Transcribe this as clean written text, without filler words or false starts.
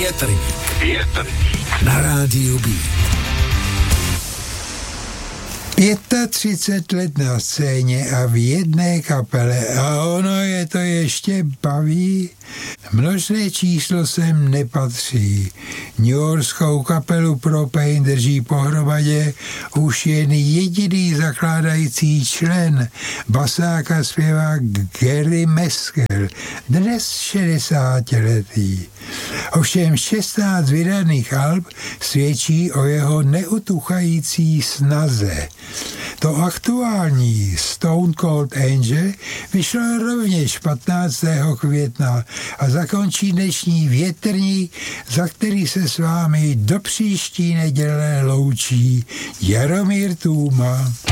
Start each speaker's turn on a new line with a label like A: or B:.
A: Větrník na rádiu B.
B: 35 let na scéně a v jedné kapele a ono je to ještě baví. Množné číslo sem nepatří. Newyorskou kapelu Propane drží pohromadě už jen jediný zakládající člen, basák a zpěvák Gary Meskel, dnes 60letý. Ovšem 16 vydaných alb svědčí o jeho neutuchající snaze. To aktuální Stone Cold Angel vyšlo rovněž 15. května a zakončí dnešní Větrník, za který se s vámi do příští neděle loučí Jaromír Tůma.